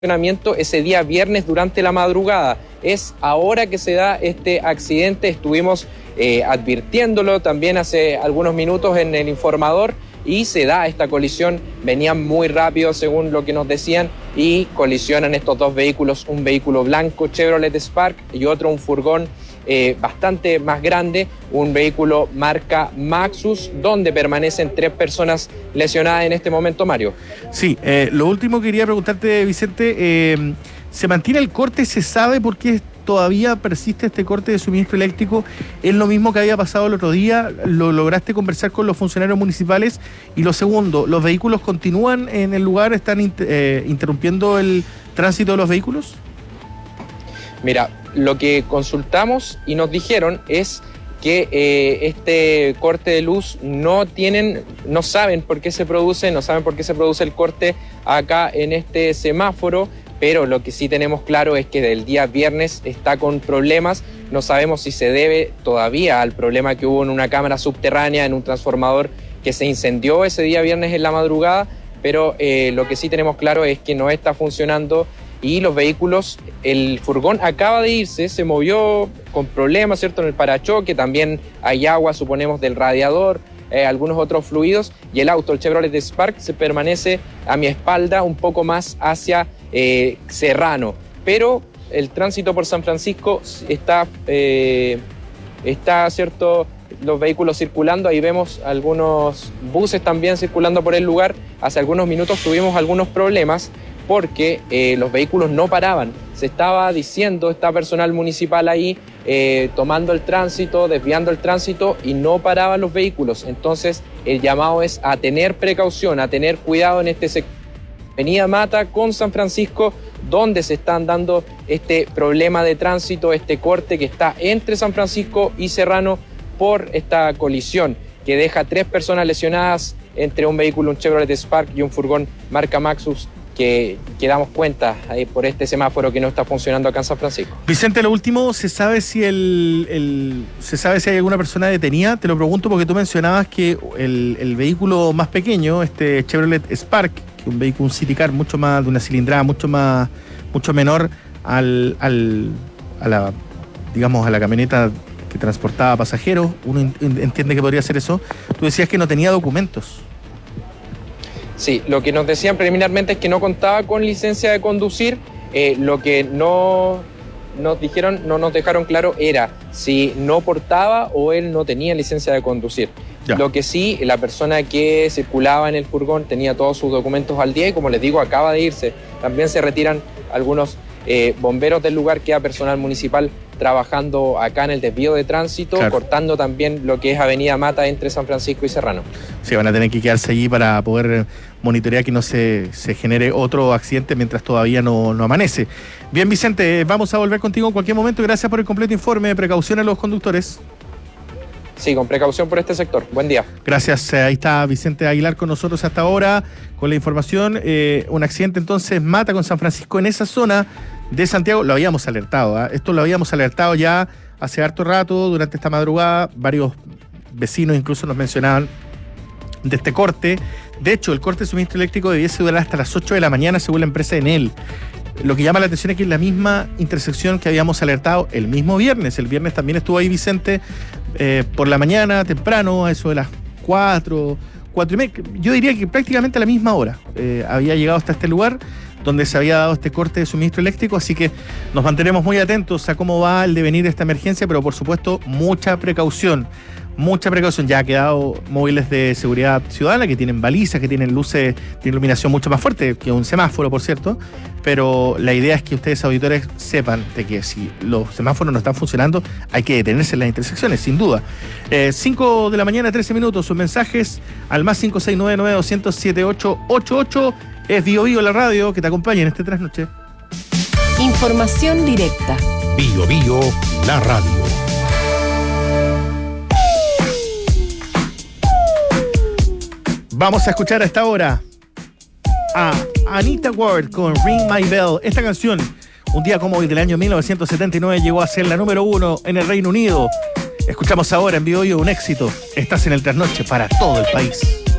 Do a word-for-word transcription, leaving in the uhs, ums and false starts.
funcionamiento ese día viernes durante la madrugada. Es ahora que se da este accidente, estuvimos eh, advirtiéndolo también hace algunos minutos en el informador y se da esta colisión. Venían muy rápido según lo que nos decían y colisionan estos dos vehículos, un vehículo blanco Chevrolet Spark y otro un furgón eh, bastante más grande, un vehículo marca Maxus, donde permanecen tres personas lesionadas en este momento, Mario. Sí, eh, lo último que quería preguntarte, Vicente, eh, ¿se mantiene el corte? ¿Se sabe por qué todavía persiste este corte de suministro eléctrico? ¿Es lo mismo que había pasado el otro día? ¿Lo lograste conversar con los funcionarios municipales? Y lo segundo, ¿los vehículos continúan en el lugar? ¿Están eh, interrumpiendo el tránsito de los vehículos? Mira, lo que consultamos y nos dijeron es que eh, este corte de luz no tienen, no saben por qué se produce, no saben por qué se produce el corte acá en este semáforo, pero lo que sí tenemos claro es que del día viernes está con problemas. No sabemos si se debe todavía al problema que hubo en una cámara subterránea, en un transformador que se incendió ese día viernes en la madrugada, pero eh, lo que sí tenemos claro es que no está funcionando y los vehículos, el furgón acaba de irse, se movió con problemas, ¿cierto?, en el parachoque, también hay agua, suponemos, del radiador, eh, algunos otros fluidos, y el auto, el Chevrolet Spark, se permanece a mi espalda un poco más hacia eh, Serrano, pero el tránsito por San Francisco está, eh, está, ¿cierto?, los vehículos circulando, ahí vemos algunos buses también circulando por el lugar. Hace algunos minutos tuvimos algunos problemas porque eh, los vehículos no paraban. Se estaba diciendo, está personal municipal ahí eh, tomando el tránsito, desviando el tránsito y no paraban los vehículos. Entonces el llamado es a tener precaución, a tener cuidado en este sector. Avenida Mata con San Francisco, donde se están dando este problema de tránsito, este corte que está entre San Francisco y Serrano por esta colisión que deja tres personas lesionadas entre un vehículo, un Chevrolet Spark y un furgón marca Maxus, que, que damos cuenta eh, por este semáforo que no está funcionando acá en San Francisco. Vicente, lo último, ¿se sabe si el, el se sabe si hay alguna persona detenida? Te lo pregunto porque tú mencionabas que el, el vehículo más pequeño, este Chevrolet Spark, que un vehículo, un city car mucho más, de una cilindrada mucho más, mucho menor al, al, a la, digamos, a la camioneta que transportaba pasajeros, uno entiende que podría ser eso. Tú decías que no tenía documentos. Sí, lo que nos decían preliminarmente es que no contaba con licencia de conducir. Eh, lo que no nos dijeron, no nos dejaron claro era si no portaba o él no tenía licencia de conducir. Ya. Lo que sí, la persona que circulaba en el furgón tenía todos sus documentos al día y, como les digo, acaba de irse. También se retiran algunos eh, bomberos del lugar, queda personal municipal trabajando acá en el desvío de tránsito, claro, cortando también lo que es Avenida Mata entre San Francisco y Serrano. Sí, van a tener que quedarse allí para poder monitorear que no se, se genere otro accidente mientras todavía no, no amanece. Bien, Vicente, vamos a volver contigo en cualquier momento. Gracias por el completo informe. Precaución a los conductores. Sí, con precaución por este sector. Buen día. Gracias. Ahí está Vicente Aguilar con nosotros hasta ahora con la información. Eh, un accidente entonces Mata con San Francisco en esa zona de Santiago. Lo habíamos alertado, ¿eh? Esto lo habíamos alertado ya hace harto rato, durante esta madrugada. Varios vecinos incluso nos mencionaban de este corte. De hecho, el corte de suministro eléctrico debiese durar hasta las ocho de la mañana según la empresa Enel. Lo que llama la atención es que es la misma intersección que habíamos alertado el mismo viernes. El viernes también estuvo ahí Vicente eh, por la mañana, temprano, a eso de las cuatro, cuatro y media. Yo diría que prácticamente a la misma hora eh, había llegado hasta este lugar donde se había dado este corte de suministro eléctrico, así que nos mantenemos muy atentos a cómo va el devenir de esta emergencia, pero por supuesto mucha precaución. Mucha precaución. Ya ha quedado móviles de seguridad ciudadana que tienen balizas, que tienen luces de iluminación mucho más fuerte que un semáforo, por cierto. Pero la idea es que ustedes, auditores, sepan de que si los semáforos no están funcionando, hay que detenerse en las intersecciones, sin duda. Eh, cinco de la mañana, trece minutos. Sus mensajes al más cinco seis nueve nueve dos cero cero siete ocho ocho ocho. Es Bio Bio la radio que te acompaña en este trasnoche. Información directa. Bio Bio la radio. Vamos a escuchar a esta hora a Anita Ward con Ring My Bell. Esta canción, un día como hoy del año mil novecientos setenta y nueve, llegó a ser la número uno en el Reino Unido. Escuchamos ahora en Bio Bio un éxito. Estás en el trasnoche para todo el país.